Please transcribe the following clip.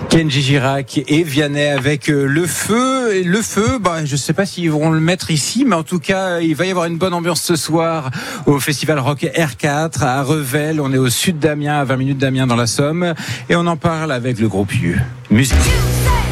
Kenji Girac et Vianney avec le feu. Et le feu, je ne sais pas s'ils vont le mettre ici, mais en tout cas, il va y avoir une bonne ambiance ce soir au Festival Rock R4 à Revel. On est au sud d'Amiens, à 20 minutes d'Amiens dans la Somme. Et on en parle avec le groupe U. Musique.